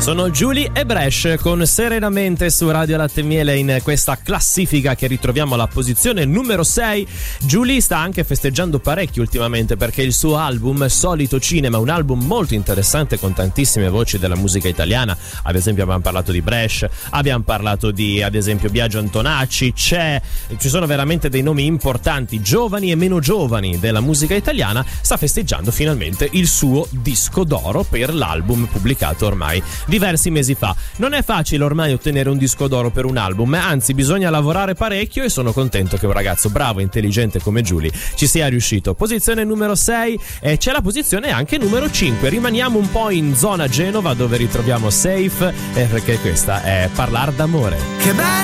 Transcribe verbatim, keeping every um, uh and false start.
Sono Giuly e Bresh con Serenamente su Radio Latte e Miele in questa classifica che ritroviamo alla posizione numero sei. Giuly sta anche festeggiando parecchio ultimamente perché il suo album Solito Cinema, un album molto interessante con tantissime voci della musica italiana. Ad esempio abbiamo parlato di Bresh, abbiamo parlato di ad esempio Biagio Antonacci, c'è, ci sono veramente dei nomi importanti, giovani e meno giovani della musica italiana. Sta festeggiando finalmente il suo disco d'oro per l'album pubblicato ormai diversi mesi fa. Non è facile ormai ottenere un disco d'oro per un album, anzi bisogna lavorare parecchio, e sono contento che un ragazzo bravo e intelligente come Giuly ci sia riuscito. Posizione numero sei, e c'è la posizione anche numero cinque. Rimaniamo un po' in zona Genova dove ritroviamo Safe, eh, perché questa è Parlar d'amore. Che bello!